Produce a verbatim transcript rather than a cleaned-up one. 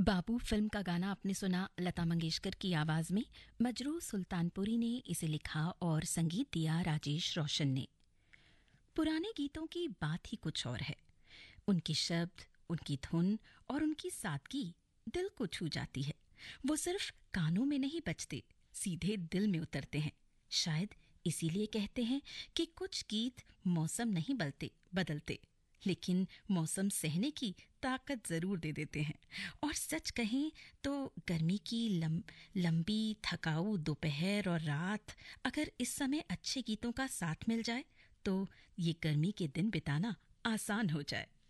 बाबू film का गाना आपने सुना लता मंगेशकर की आवाज में। मजरू सुल्तानपुरी ने इसे लिखा और संगीत दिया राजेश रोशन ने। पुराने गीतों की बात ही कुछ और है। उनके शब्द, उनकी धुन और उनकी सादगी दिल को छू जाती है। वो सिर्फ कानों में नहीं बजते, सीधे दिल में उतरते हैं। शायद इसीलिए कहते हैं कि कुछ गीत मौसम नहीं बदलते बदलते लेकिन मौसम सहने की ताकत जरूर दे देते हैं। और सच कहें तो गर्मी की लम, लंबी थकाऊ दोपहर और रात अगर इस समय अच्छे गीतों का साथ मिल जाए तो ये गर्मी के दिन बिताना आसान हो जाए।